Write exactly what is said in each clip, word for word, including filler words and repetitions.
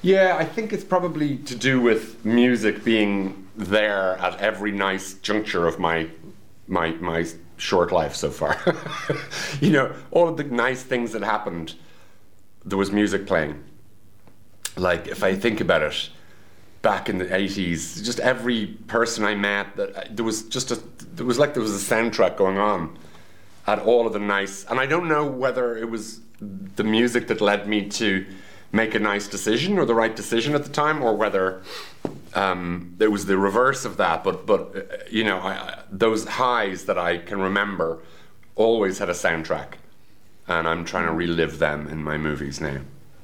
Yeah, I think it's probably to do with music being there at every nice juncture of my my my short life so far. You know, all of the nice things that happened, there was music playing. Like, if I think about it, back in the eighties, just every person I met, that there was just a, there was like there was a soundtrack going on at all of the nice, and I don't know whether it was the music that led me to make a nice decision or the right decision at the time, or whether um, it was the reverse of that. But but uh, you know, I, I, those highs that I can remember always had a soundtrack, and I'm trying to relive them in my movies now.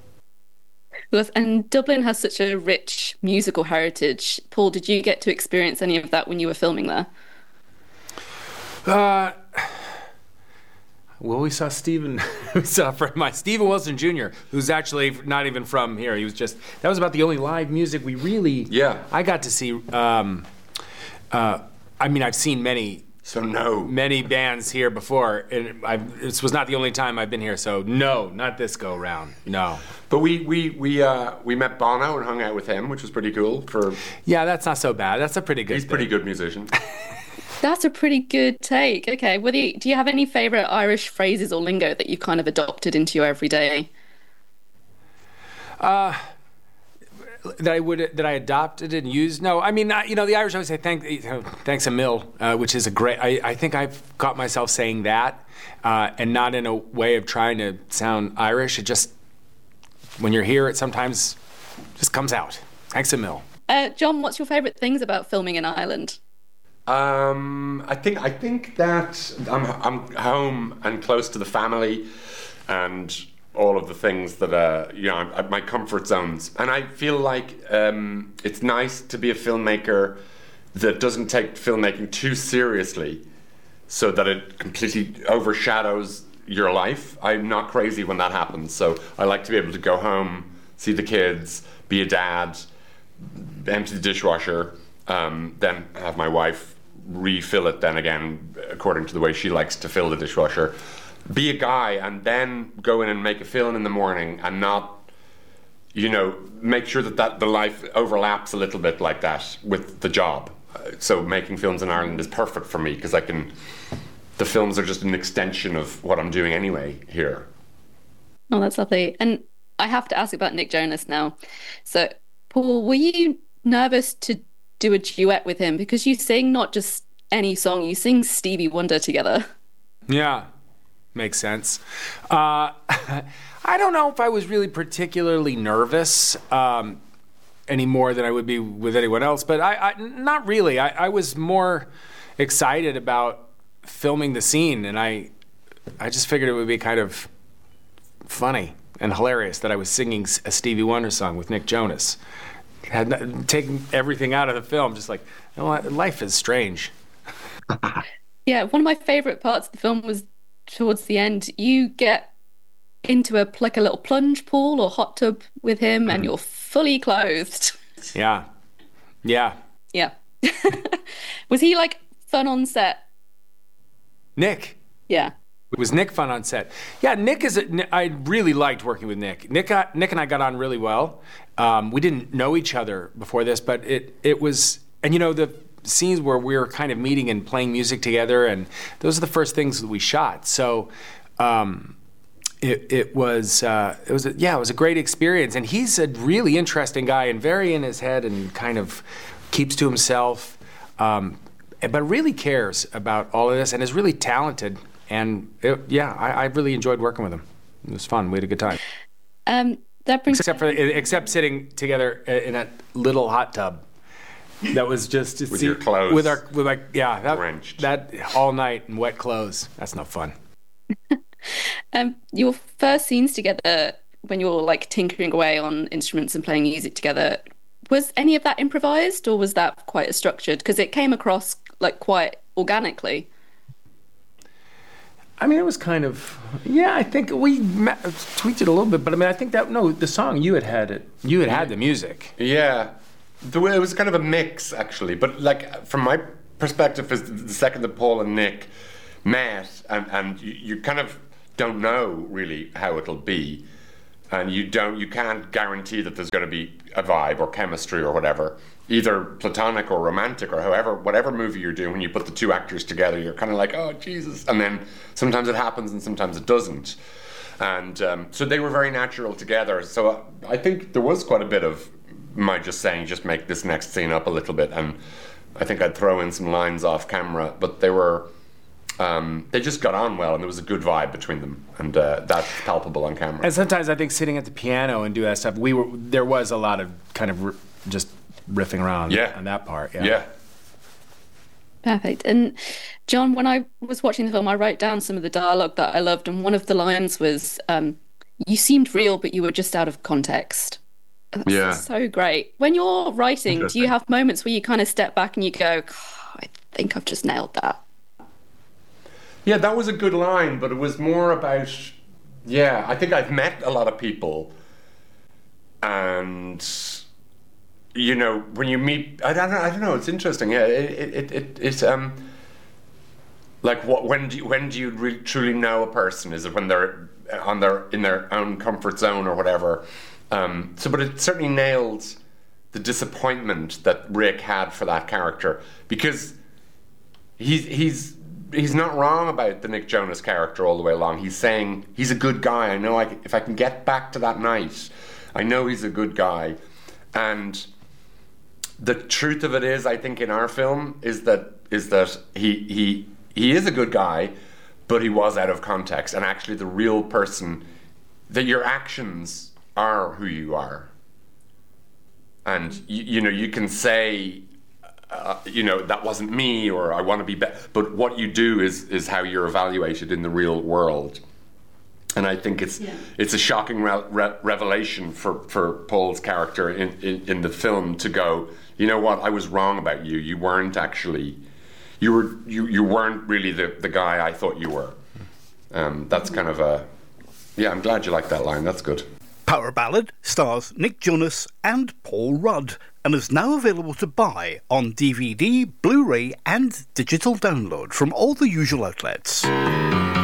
And Dublin has such a rich musical heritage. Paul, did you get to experience any of that when you were filming there? Uh, well, we saw Stephen, we saw a friend of mine, Stephen Wilson Junior, who's actually not even from here. He was just, that was about the only live music we really, yeah. I got to see. Um, uh, I mean, I've seen many So no. Many bands here before, and I've, this was not the only time I've been here. So no, not this go round. No. But we we we uh, we met Bono and hung out with him, which was pretty cool. For yeah, that's not so bad. That's a pretty good. He's a pretty good musician. That's a pretty good take. Okay, well, do you, do you have any favourite Irish phrases or lingo that you've kind of adopted into your everyday? Uh. That I would that I adopted and used. No, I mean, I, you know, the Irish always say thank, you know, thanks a mill, uh, which is a great. I, I think I've got myself saying that, uh, and not in a way of trying to sound Irish. It just, when you're here, it sometimes just comes out. Thanks a mill. Uh, John, what's your favourite things about filming in Ireland? Um, I think I think that I'm I'm home and close to the family, and all of the things that, uh, you know, I'm, my comfort zones. And I feel like um, it's nice to be a filmmaker that doesn't take filmmaking too seriously so that it completely overshadows your life. I'm not crazy when that happens. So I like to be able to go home, see the kids, be a dad, empty the dishwasher, um, then have my wife refill it then again according to the way she likes to fill the dishwasher. Be a guy and then go in and make a film in the morning and not, you know, make sure that, that the life overlaps a little bit like that with the job. Uh, so making films in Ireland is perfect for me because I can, the films are just an extension of what I'm doing anyway here. Oh, that's lovely. And I have to ask about Nick Jonas now. So, Paul, were you nervous to do a duet with him? Because you sing not just any song, you sing Stevie Wonder together. Yeah. Makes sense. Uh, I don't know if I was really particularly nervous um, any more than I would be with anyone else, but I, I not really. I, I was more excited about filming the scene, and I, I just figured it would be kind of funny and hilarious that I was singing a Stevie Wonder song with Nick Jonas. Had taken everything out of the film, just like, you know what, life is strange. Yeah, one of my favourite parts of the film was towards the end, you get into a like a little plunge pool or hot tub with him, and you're fully clothed. Yeah, yeah, yeah. Was he like fun on set? Nick. Yeah. Was Nick fun on set? Yeah, Nick is. A, I really liked working with Nick. Nick, got, Nick and I got on really well. Um, we didn't know each other before this, but it it was, and you know the scenes where we were kind of meeting and playing music together, and those are the first things that we shot. So um, it, it was, uh, it was a, yeah, it was a great experience. And he's a really interesting guy and very in his head and kind of keeps to himself, um, but really cares about all of this and is really talented. And it, yeah, I, I really enjoyed working with him. It was fun. We had a good time. Um, that brings except for except sitting together in that little hot tub. That was just to with see, your clothes, with our, with like, yeah, that, drenched. that all night in wet clothes. That's no fun. um, your first scenes together, when you were like tinkering away on instruments and playing music together, was any of that improvised, or was that quite structured? Because it came across like quite organically. I mean, it was kind of, yeah. I think we met, tweaked it a little bit, but I mean, I think that no, the song you had had it, you had had the music. Yeah. The way, it was kind of a mix, actually. But, like, from my perspective, is the second that Paul and Nick met, and, and you, you kind of don't know, really, how it'll be. and you don't, you can't guarantee that there's going to be a vibe or chemistry or whatever, either platonic or romantic or however, whatever movie you're doing. When you put the two actors together, you're kind of like, oh Jesus, and then sometimes it happens and sometimes it doesn't. And um, so they were very natural together. So I think there was quite a bit of my just saying, just make this next scene up a little bit, and I think I'd throw in some lines off camera, but they were. Um, they just got on well, and there was a good vibe between them, and uh, that's palpable on camera. And sometimes I think sitting at the piano and do that stuff, we were there was a lot of kind of r- just riffing around yeah. on that part. Yeah. yeah. Perfect. And John, when I was watching the film, I wrote down some of the dialogue that I loved, and one of the lines was, um, "You seemed real, but you were just out of context." That's yeah. so great. When you're writing, do you have moments where you kind of step back and you go, oh, "I think I've just nailed that"? Yeah, that was a good line, but it was more about, yeah, I think I've met a lot of people, and, you know, when you meet, I don't know, I don't know, it's interesting, yeah, it, it, it, it's, um, like, what, when do you, when do you really, truly know a person? Is it when they're on their, in their own comfort zone or whatever? Um, so, but it certainly nailed the disappointment that Rick had for that character, because he's, he's, he's not wrong about the Nick Jonas character all the way along. He's saying he's a good guy. I know I can, if I can get back to that night, I know he's a good guy. And the truth of it is, I think in our film is that is that he he he is a good guy, but he was out of context. And actually, the real person, that your actions are who you are. And you, you know, you can say. Uh, you know, that wasn't me, or I want to be better. But what you do is is how you're evaluated in the real world. And I think it's yeah. it's a shocking re- re- revelation for, for Paul's character in, in, in the film to go, you know what, I was wrong about you. You weren't actually, you were you, you weren't really the, the guy I thought you were. Um, that's kind of a, yeah, I'm glad you like that line. That's good. Power Ballad stars Nick Jonas and Paul Rudd, and is now available to buy on D V D, Blu-ray and digital download from all the usual outlets.